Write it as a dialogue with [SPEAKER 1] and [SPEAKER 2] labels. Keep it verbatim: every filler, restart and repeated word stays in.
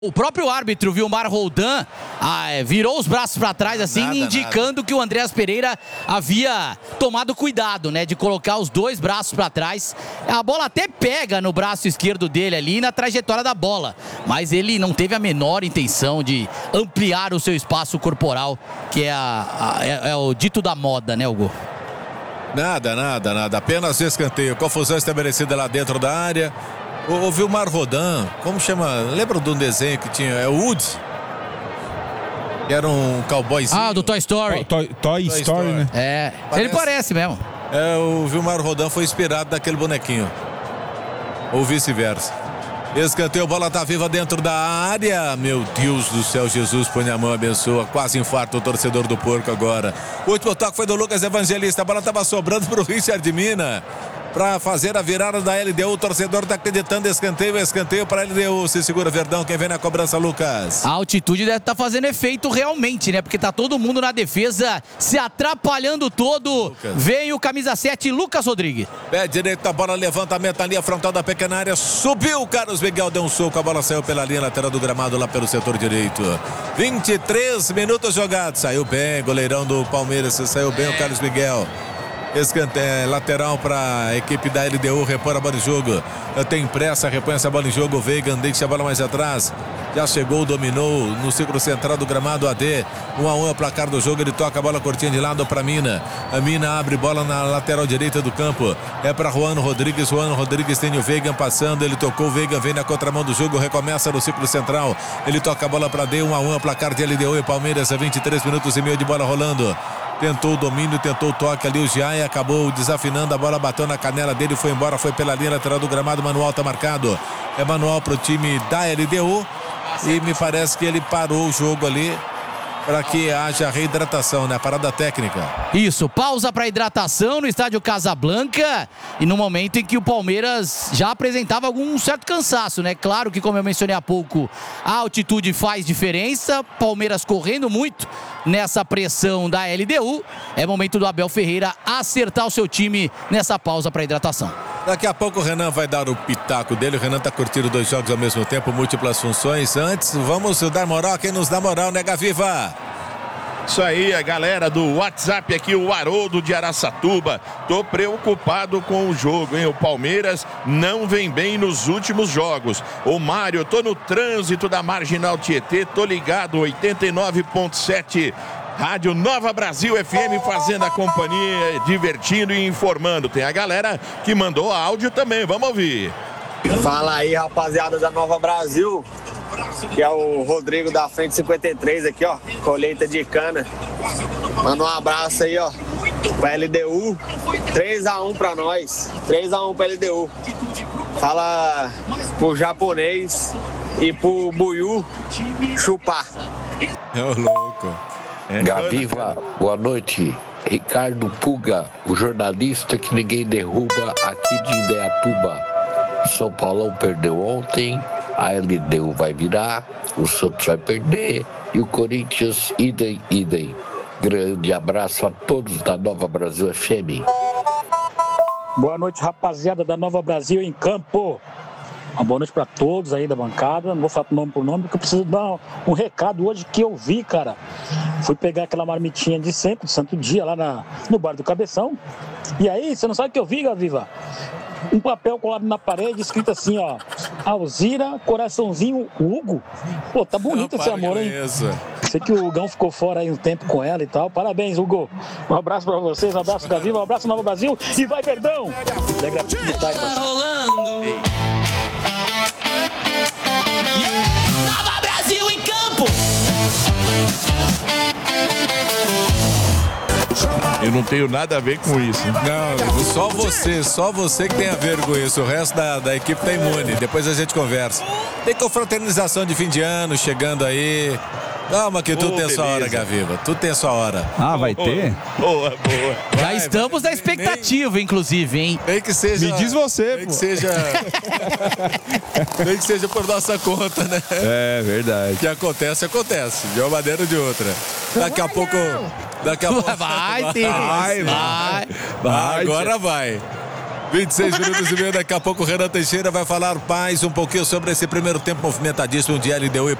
[SPEAKER 1] O próprio árbitro, Vilmar Roldan, ah, virou os braços para trás, assim, nada, indicando nada. que o Andreas Pereira havia tomado cuidado, né, de colocar os dois braços para trás. A bola até pega no braço esquerdo dele ali, na trajetória da bola, mas ele não teve a menor intenção de ampliar o seu espaço corporal, que é, a, a, é, é o dito da moda, né, Hugo?
[SPEAKER 2] Nada, nada, nada. Apenas escanteio. Confusão estabelecida lá dentro da área. O, o Vilmar Roldan, como chama? Lembra de um desenho que tinha? É o Woods? Que era um cowboyzinho.
[SPEAKER 1] Ah, do Toy Story.
[SPEAKER 3] Toy, Toy, Toy Story, Story, né?
[SPEAKER 1] É,
[SPEAKER 2] parece,
[SPEAKER 1] ele parece mesmo.
[SPEAKER 2] É, o Vilmar Roldan foi inspirado naquele bonequinho. Ou vice-versa. Escanteio, bola tá viva dentro da área. Meu Deus do céu, Jesus põe a mão, abençoa. Quase infarto o torcedor do Porco agora. O último toque foi do Lucas Evangelista. A bola tava sobrando pro Richard Mina para fazer a virada da L D U. O torcedor tá acreditando. Escanteio, escanteio para L D U. Se segura, Verdão. Quem vem na cobrança, Lucas?
[SPEAKER 1] A altitude deve estar tá fazendo efeito realmente, né? Porque tá todo mundo na defesa se atrapalhando todo. Lucas. Vem o camisa sete, Lucas Rodrigues.
[SPEAKER 2] Pé direito da bola, levantamento ali, a frontal da pequena área. Subiu o Carlos Miguel, deu um soco. A bola saiu pela linha lateral do gramado lá pelo setor direito. vinte e três minutos jogados. Saiu bem, goleirão do Palmeiras. Saiu bem o Carlos Miguel. Escanteio, lateral para a equipe da L D U, repõe a bola em jogo. Tem pressa, repõe essa bola em jogo. O Veiga deixa a bola mais atrás. Já chegou, dominou no círculo central do gramado. A D, um a um é o placar do jogo. Ele toca a bola curtinha de lado para Mina. A Mina abre bola na lateral direita do campo. É para Juan Rodrigues. Juan Rodrigues tem o Veiga passando. Ele tocou, o Veiga vem na contramão do jogo. Recomeça no círculo central. Ele toca a bola para D, um a um é o placar de L D U e Palmeiras. vinte e três minutos e meio de bola rolando. Tentou o domínio, tentou o toque ali, o Giai acabou desafinando, a bola bateu na canela dele, foi embora, foi pela linha lateral do gramado. Manual tá marcado, é manual pro time da L D U e me parece que ele parou o jogo ali para que haja reidratação, né? Parada técnica.
[SPEAKER 1] Isso, pausa para hidratação no estádio Casablanca e no momento em que o Palmeiras já apresentava algum certo cansaço, né? Claro que, como eu mencionei há pouco, a altitude faz diferença, Palmeiras correndo muito nessa pressão da L D U. É momento do Abel Ferreira acertar o seu time nessa pausa para hidratação.
[SPEAKER 2] Daqui a pouco o Renan vai dar o pitaco dele. O Renan tá curtindo dois jogos ao mesmo tempo, múltiplas funções. Antes, vamos dar moral. Quem nos dá moral, Nega Viva?
[SPEAKER 4] Isso aí, a galera do WhatsApp aqui, o Haroldo de Araçatuba. Tô preocupado com o jogo, hein? O Palmeiras não vem bem nos últimos jogos. O Mário, tô no trânsito da Marginal Tietê, tô ligado, oitenta e nove ponto sete. Rádio Nova Brasil F M fazendo a companhia, divertindo e informando. Tem a galera que mandou áudio também, vamos ouvir.
[SPEAKER 5] Fala aí, rapaziada da Nova Brasil, que é o Rodrigo da Frente cinquenta e três aqui, ó, colheita de cana. Manda um abraço aí, ó, pra L D U, três a um pra nós, três a um pra L D U. Fala pro japonês e pro Buiú chupar.
[SPEAKER 2] É o louco.
[SPEAKER 6] É. Gaviva, boa noite. Ricardo Puga, o jornalista que ninguém derruba aqui de Indaiatuba. São Paulão perdeu ontem, a L D U vai virar, o Santos vai perder e o Corinthians idem, idem. Grande abraço a todos da Nova Brasil F M.
[SPEAKER 7] Boa noite, rapaziada da Nova Brasil em campo. Uma boa noite para todos aí da bancada. Não vou falar nome por nome, porque eu preciso dar um recado hoje que eu vi, cara. Fui pegar aquela marmitinha de sempre, de Santo Dia, lá na, no bar do Cabeção. E aí, você não sabe o que eu vi, Gaviva? Um papel colado na parede, escrito assim, ó. Alzira, coraçãozinho, Hugo. Pô, tá bonito esse amor, hein?
[SPEAKER 2] Isso.
[SPEAKER 7] Sei que o Hugão ficou fora aí um tempo com ela e tal. Parabéns, Hugo. Um abraço pra vocês, um abraço Gaviva, um abraço Nova Brasil e vai, Verdão!
[SPEAKER 1] Tá rolando! Nova Brasil em campo!
[SPEAKER 4] Eu não tenho nada a ver com isso.
[SPEAKER 2] Não, só você, só você que tem a ver com isso. O resto da, da equipe tá imune. Depois a gente conversa. Tem confraternização de fim de ano chegando aí. Calma que tudo oh, tem beleza. Sua hora, Gaviva. Tudo tem sua hora.
[SPEAKER 3] Ah, vai oh, ter?
[SPEAKER 4] Boa, boa.
[SPEAKER 1] Já
[SPEAKER 2] Vai,
[SPEAKER 1] estamos na expectativa, nem, inclusive, hein?
[SPEAKER 2] Nem que seja...
[SPEAKER 3] Me diz você,
[SPEAKER 2] nem
[SPEAKER 3] pô.
[SPEAKER 2] Que seja... nem que seja por nossa conta, né?
[SPEAKER 3] É, verdade.
[SPEAKER 2] O que acontece, acontece. De uma maneira ou de outra. Daqui a pouco... Daqui a pouco...
[SPEAKER 1] Vai, vai, vai, vai,
[SPEAKER 2] vai. Agora vai. vinte e seis minutos e meio, daqui a pouco o Renan Teixeira vai falar mais um pouquinho sobre esse primeiro tempo movimentadíssimo de L D U e